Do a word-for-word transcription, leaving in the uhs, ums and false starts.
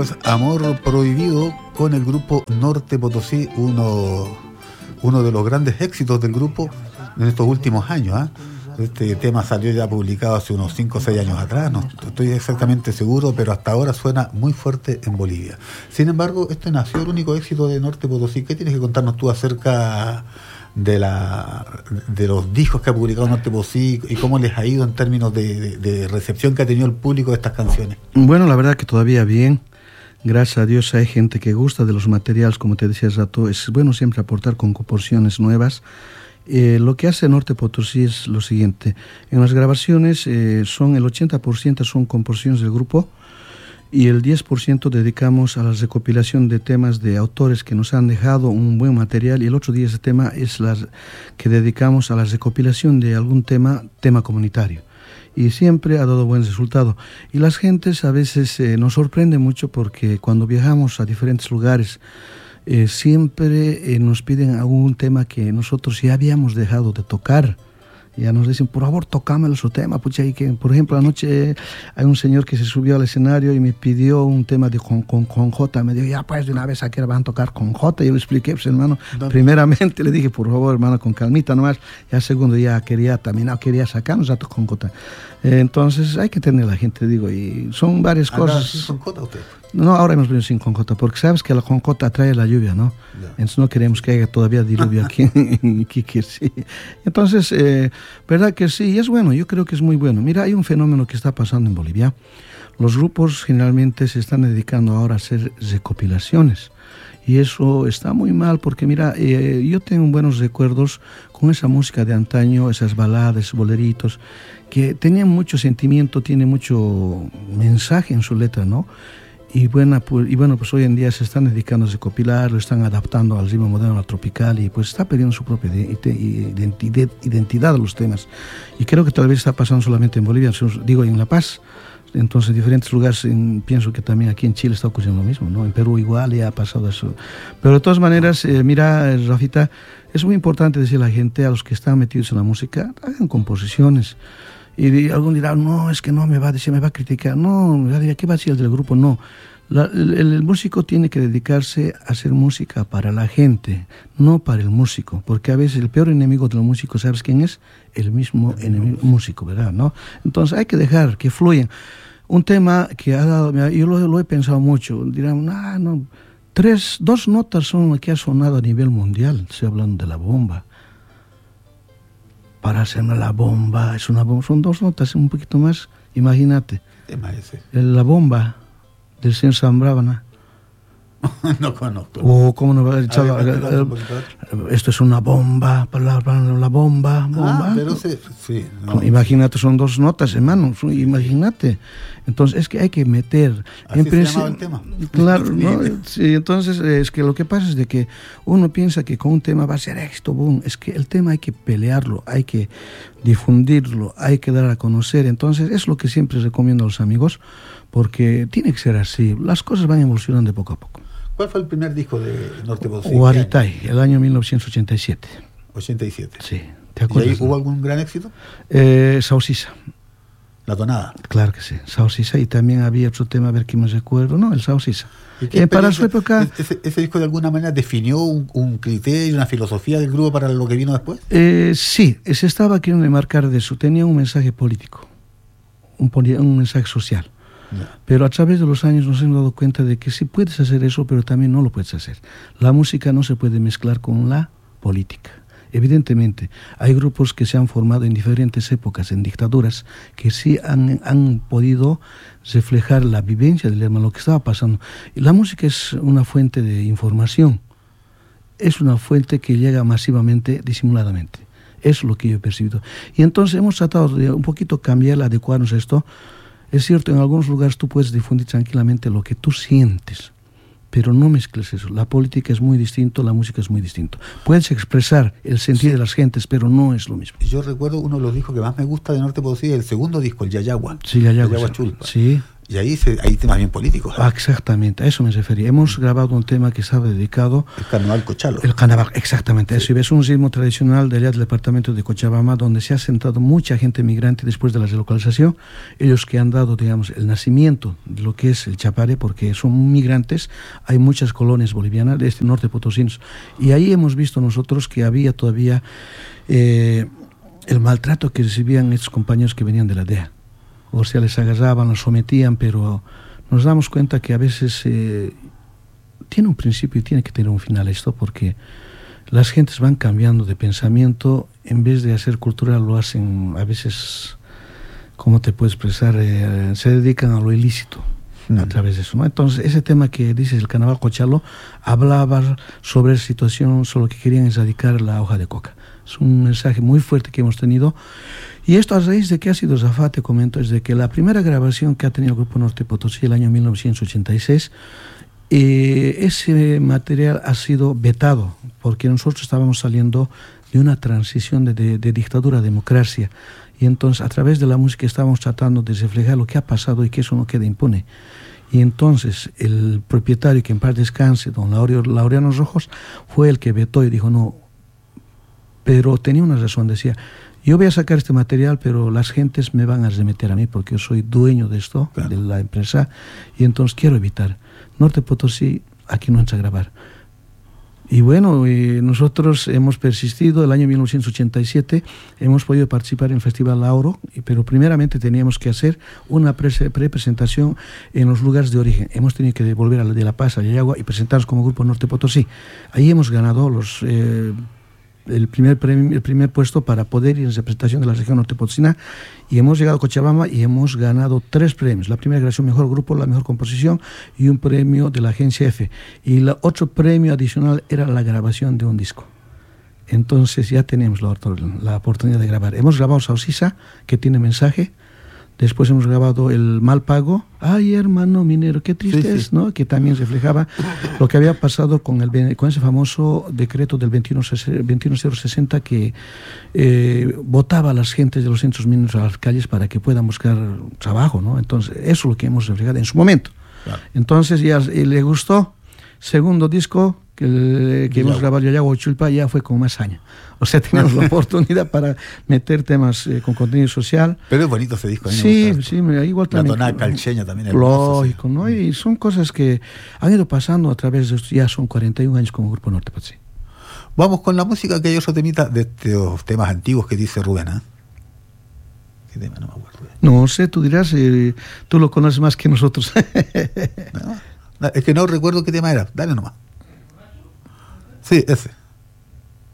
Amor Prohibido con el grupo Norte Potosí, uno, uno de los grandes éxitos del grupo en estos últimos años. ¿eh? Este tema salió ya publicado hace unos cinco o seis años atrás, no estoy exactamente seguro, pero hasta ahora suena muy fuerte en Bolivia. Sin embargo, este nació el único éxito de Norte Potosí. ¿Qué tienes que contarnos tú acerca de la de los discos que ha publicado Norte Potosí y cómo les ha ido en términos de, de, de recepción que ha tenido el público de estas canciones? Bueno, la verdad que todavía bien. Gracias a Dios hay gente que gusta de los materiales, como te decía hace rato. Es bueno siempre aportar con composiciones nuevas. Eh, lo que hace Norte Potosí es lo siguiente. En las grabaciones eh, son el ochenta por ciento son composiciones del grupo y el diez por ciento dedicamos a la recopilación de temas de autores que nos han dejado un buen material, y el otro diez de tema es la que dedicamos a la recopilación de algún tema, tema comunitario. Y siempre ha dado buen resultado. Y las gentes a veces eh, nos sorprende mucho porque cuando viajamos a diferentes lugares eh, siempre eh, nos piden algún tema que nosotros ya habíamos dejado de tocar. Ya nos dicen, por favor, tocámelo su tema. Pucha, y que, por ejemplo, anoche hay un señor que se subió al escenario y me pidió un tema de con, con, con J. Me dijo, ya pues de una vez aquí van a tocar con J. Y yo le expliqué, pues hermano, no. primeramente le dije, por favor, hermano, con calmita nomás. Ya segundo, ya quería también, no, quería sacarnos datos con J. Eh, entonces hay que tener la gente, digo, y son varias cosas. ¿Sí con J usted? No, ahora hemos venido sin concota, porque sabes que la concota atrae la lluvia, ¿no? Yeah. Entonces no queremos que haya todavía diluvio aquí en Iquique, sí. Entonces, eh, verdad que sí, es bueno, yo creo que es muy bueno. Mira, hay un fenómeno que está pasando en Bolivia. Los grupos generalmente se están dedicando ahora a hacer recopilaciones. Y eso está muy mal, porque mira, eh, yo tengo buenos recuerdos con esa música de antaño, esas baladas, boleritos, que tenían mucho sentimiento, tiene mucho mensaje en su letra, ¿no? Y bueno, pues, y bueno, pues hoy en día se están dedicando a recopilar, lo están adaptando al ritmo moderno, al tropical, y pues está perdiendo su propia identidad, identidad a los temas. Y creo que tal vez está pasando solamente en Bolivia, digo, en La Paz. Entonces, en diferentes lugares, en, pienso que también aquí en Chile está ocurriendo lo mismo, ¿no? En Perú igual ya ha pasado eso. Pero de todas maneras, eh, mira, Rafita, es muy importante decirle a la gente, a los que están metidos en la música, hagan composiciones. Y algún dirá, no, es que no me va a decir, me va a criticar. No, ¿qué va a decir el del grupo? No. La, el, el músico tiene que dedicarse a hacer música para la gente, no para el músico. Porque a veces el peor enemigo del músico, ¿sabes quién es? El mismo enemigo, músico, ¿verdad? ¿No? Entonces hay que dejar que fluyan. Un tema que ha dado, yo lo, lo he pensado mucho, dirán, ah, no, tres, dos notas son las que ha sonado a nivel mundial, estoy hablando de La Bomba. Para hacer La Bomba, es una bomba, son dos notas, un poquito más, imagínate. Tema ese. La Bomba del señor Zambrana. No conozco. O cómo no va a echar. Esto es una bomba, para la, para la bomba, bomba. Ah, pero sí, sí no, imagínate, son dos notas, hermano, son, imagínate. Entonces es que hay que meter. Así en se principio, llamaba el tema. Claro, ¿no? Sí, entonces es que lo que pasa es de que uno piensa que con un tema va a ser éxito, boom. Es que el tema hay que pelearlo, hay que difundirlo, hay que dar a conocer. Entonces es lo que siempre recomiendo a los amigos, porque tiene que ser así. Las cosas van evolucionando de poco a poco. ¿Cuál fue el primer disco de Norte Potosí? Huaritay, el año mil novecientos ochenta y siete. ochenta y siete. Sí, ¿te acuerdas? ¿Y ahí hubo algún gran éxito? Eh, Saucisa. La tonada. Claro que sí, Saucisa, y también había otro tema, a ver qué me recuerdo, no, el Saucisa. Eh, para su época... Ese, ¿Ese disco de alguna manera definió un, un criterio, una filosofía del grupo para lo que vino después? Eh, sí, se estaba queriendo marcar de eso, tenía un mensaje político, un, un mensaje social. Yeah. Pero a través de los años nos hemos dado cuenta de que sí puedes hacer eso, pero también no lo puedes hacer. La música no se puede mezclar con la política. Evidentemente, hay grupos que se han formado en diferentes épocas, en dictaduras, que sí han, han podido reflejar la vivencia del hermano, lo que estaba pasando. Y la música es una fuente de información, es una fuente que llega masivamente, disimuladamente. Eso es lo que yo he percibido. Y entonces hemos tratado de un poquito cambiar, adecuarnos a esto. Es cierto, en algunos lugares tú puedes difundir tranquilamente lo que tú sientes, pero no mezcles eso. La política es muy distinto, la música es muy distinto. Puedes expresar el sentir sí. de las gentes, pero no es lo mismo. Yo recuerdo uno de los discos que más me gusta de Norte Potosí, el segundo disco, el Yayagua. Sí, Yayagua. Yayagua Chulpa. Sí. Y ahí se, hay temas bien políticos. Ah, exactamente, a eso me refería. Hemos grabado un tema que estaba dedicado... El carnaval Cochalo. El carnaval, exactamente. Sí. Eso. Es un ritmo tradicional de allá del departamento de Cochabamba, donde se ha sentado mucha gente migrante después de la relocalización. Ellos que han dado, digamos, el nacimiento de lo que es el Chapare, porque son migrantes. Hay muchas colonias bolivianas de este norte potosinos. Y ahí hemos visto nosotros que había todavía eh, el maltrato que recibían estos compañeros que venían de la D E A. O sea, les agarraban, los sometían, pero nos damos cuenta que a veces eh, tiene un principio y tiene que tener un final esto, porque las gentes van cambiando de pensamiento, en vez de hacer cultura lo hacen a veces, ¿cómo te puedo expresar? Eh, se dedican a lo ilícito mm. a través de eso, ¿no? Entonces, ese tema que dices, el carnaval Cochalo, hablaba sobre esa situación, solo que querían erradicar la hoja de coca. Es un mensaje muy fuerte que hemos tenido. Y esto a raíz de que ha sido Zafá, te comento, es de que la primera grabación que ha tenido el Grupo Norte Potosí el año mil novecientos ochenta y seis, eh, ese material ha sido vetado, porque nosotros estábamos saliendo de una transición de, de, de dictadura a democracia, y entonces a través de la música estábamos tratando de reflejar lo que ha pasado y que eso no quede impune. Y entonces el propietario, que en paz descanse, don Laureano Rojos, fue el que vetó y dijo no, pero tenía una razón, decía, yo voy a sacar este material, pero las gentes me van a remeter a mí porque yo soy dueño de esto, claro, de la empresa, y entonces quiero evitar. Norte Potosí, aquí no entra a grabar. Y bueno, eh, nosotros hemos persistido. El año mil novecientos ochenta y siete hemos podido participar en el Festival Lauro, pero primeramente teníamos que hacer una pre-presentación en los lugares de origen. Hemos tenido que volver a la de La Paz, a Yayagua, y presentarnos como Grupo Norte Potosí. Ahí hemos ganado los... Eh, el primer premio, el primer puesto para poder ir en representación de la región norte potosina, y hemos llegado a Cochabamba y hemos ganado tres premios. La primera grabación mejor grupo, la mejor composición y un premio de la agencia F, y el otro premio adicional era la grabación de un disco. Entonces ya tenemos la, la oportunidad de grabar. Hemos grabado Saucisa, que tiene mensaje. Después hemos grabado el Mal Pago. Ay, hermano minero, qué triste sí, es, sí. ¿no? Que también reflejaba lo que había pasado con, el, con ese famoso decreto del veintiuno cero sesenta que eh, botaba a las gentes de los centros mineros a las calles para que puedan buscar trabajo, ¿no? Entonces, eso es lo que hemos reflejado en su momento. Claro. Entonces, ya le gustó. Segundo disco que, que hemos grabado, Yayagua Chulpa, ya fue con más años. O sea, tenemos la oportunidad para meter temas eh, con contenido social. Pero es bonito ese disco. A mí sí, me sí, igual también. La tonada calcheña también es lógico, ¿no? Y son cosas que han ido pasando a través de estos, ya son cuarenta y un años como Grupo Norte Potosí. Vamos con la música, que hay otro temita de estos temas antiguos que dice Rubén, ¿eh? ¿Qué tema? No me acuerdo. No sé, tú dirás, eh, tú lo conoces más que nosotros. no, es que no recuerdo qué tema era. Dale nomás. Sí, ese.